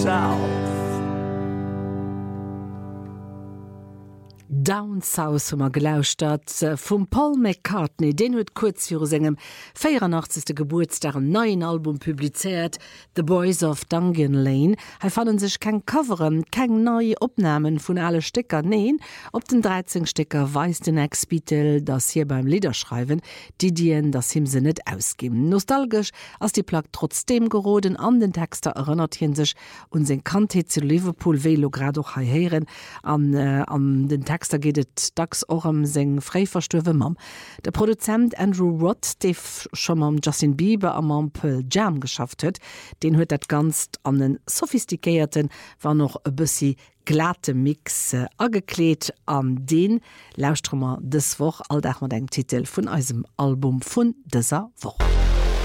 south. Down South hummer gelauscht vum Paul McCartney, den huet kurz vir engem 84. Geburtstag ein neuen Album publiziert, The Boys of Dungan Lane. He fallen sich kein Coveren, kein neue Opnahmen vun alle Stecker neen. Op den 13 Stecker weist den Ex-Beatle, dass hier beim Liederschreiben die Dien das him se net ausgeben. Nostalgisch als die Plaque trotzdem geroden an den Texter erinnert hin sich und se Kante zu Liverpool Velo grad auch heieren an den Texter gehtt dacks orem seng frei verstöwe Mam. Der Produzent Andrew Roth, de schon am Justin Bieber am Pearl Jam geschafft huet, den huet dat ganz an den sophistikierten war noch e bëssi glatte Mix agekleet an den Lausstrommer des Woch all mat eng Titel vun eisem Album vun dëser Woche.